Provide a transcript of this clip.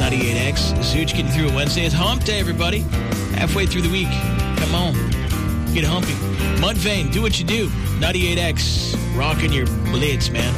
98X. Zooch getting through a Wednesday. It's hump day, everybody. Halfway through the week. Come on. Get humpy. Mudvayne, do what you do. 98X. Rocking your blitz, man.